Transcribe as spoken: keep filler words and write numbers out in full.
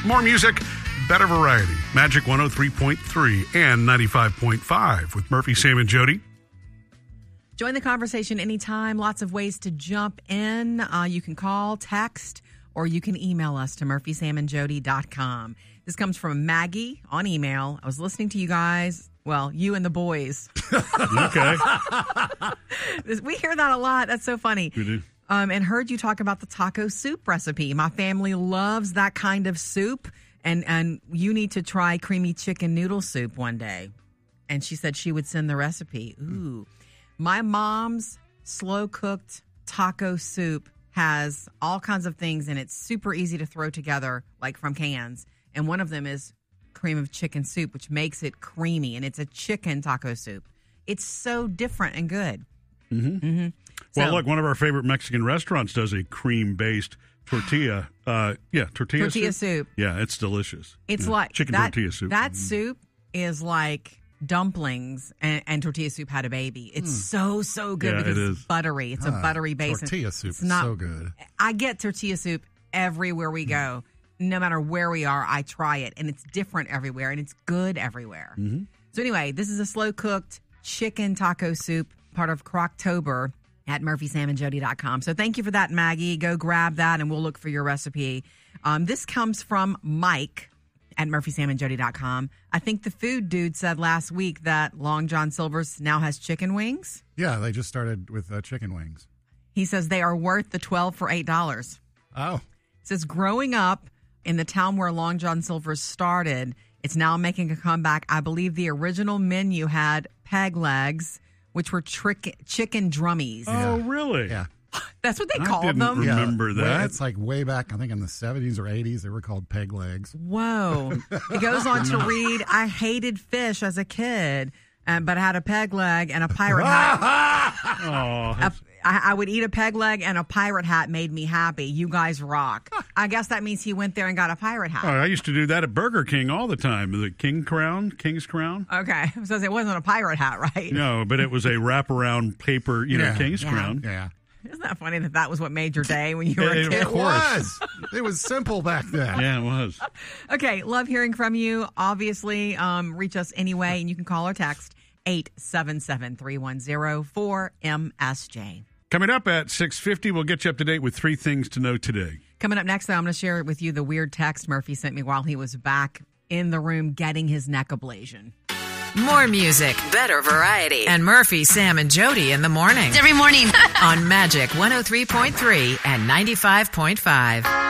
More music, better variety. Magic one oh three point three and ninety-five point five with Murphy, Sam, and Jody. Join the conversation anytime. Lots of ways to jump in. Uh, you can call, text, or you can email us to murphy sam and jody dot com. This comes from Maggie on email. I was listening to you guys. Well, you and the boys. Okay. We hear that a lot. That's so funny. We do. Um, and heard you talk about the taco soup recipe. My family loves that kind of soup, and, and you need to try creamy chicken noodle soup one day. And she said she would send the recipe. Ooh. My mom's slow-cooked taco soup has all kinds of things in it. It's super easy to throw together, like from cans. And one of them is cream of chicken soup, which makes it creamy. And it's a chicken taco soup. It's so different and good. Mm-hmm. Mm-hmm. Well, So- look, one of our favorite Mexican restaurants does a cream-based tortilla. Uh, yeah, tortilla, Tortilla soup. soup. Yeah, it's delicious. It's Yeah. like chicken that, tortilla soup. That soup is like dumplings and, and tortilla soup had a baby. It's Mm. so, so good Yeah, because it it's is. buttery. It's a Ah, buttery base. Tortilla soup It's is not- so good. I get tortilla soup everywhere we go. No matter where we are, I try it. And it's different everywhere. And it's good everywhere. Mm-hmm. So anyway, this is a slow-cooked chicken taco soup, part of Croctober at murphy sam and jody dot com. So thank you for that, Maggie. Go grab that, and we'll look for your recipe. Um, this comes from Mike at murphy sam and jody dot com. I think the food dude said last week that Long John Silver's now has chicken wings. Yeah, they just started with uh, chicken wings. He says they are worth the twelve for eight dollars. Oh. It says growing up in the town where Long John Silver's started, it's now making a comeback. I believe the original menu had peg legs, which were trick- chicken drummies. Oh, really? Yeah. That's what they I called didn't them. remember Yeah. that. Well, it's like way back, I think in the seventies or eighties, they were called peg legs. Whoa. It goes on to read, I hated fish as a kid, um, but I had a peg leg and a pirate hat. Oh, A- I, I would eat a peg leg and a pirate hat made me happy. You guys rock. I guess that means he went there and got a pirate Oh, hat. I used to do that at Burger King all the time. The King Crown, King's Crown. Okay. So it wasn't a pirate hat, right? No, but it was a wraparound paper, you know, Yeah. King's Yeah. Crown. Yeah. Isn't that funny that that was what made your day when you were a It- kid? of course. was. It was simple back then. Yeah, it was. Okay, love hearing from you. Obviously, um, reach us anyway, and you can call or text eight seven seven, three one zero, four M S J. Coming up at six fifty, we'll get you up to date with three things to know today. Coming up next, though, I'm going to share with you the weird text Murphy sent me while he was back in the room getting his neck ablation. More music, better variety, and Murphy, Sam, and Jody in the morning. Every morning. On Magic one oh three point three and ninety-five point five.